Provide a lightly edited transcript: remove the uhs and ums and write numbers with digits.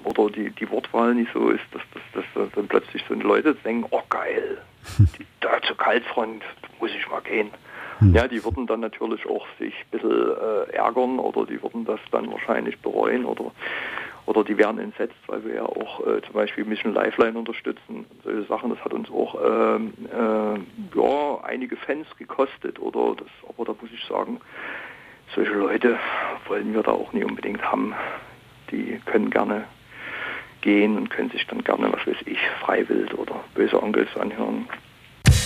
oder die Wortwahl nicht so ist, dass dann plötzlich so Leute denken, oh geil, die deutsche Kaltfront, muss ich mal gehen. Ja, die würden dann natürlich auch sich ein bisschen ärgern oder die würden das dann wahrscheinlich bereuen oder die wären entsetzt, weil wir ja auch zum Beispiel Mission Lifeline unterstützen. Solche Sachen, das hat uns auch einige Fans gekostet. Aber da muss ich sagen, solche Leute wollen wir da auch nicht unbedingt haben. Die können gerne gehen und können sich dann gerne, was weiß ich, Freiwild oder Böse Onkels anhören.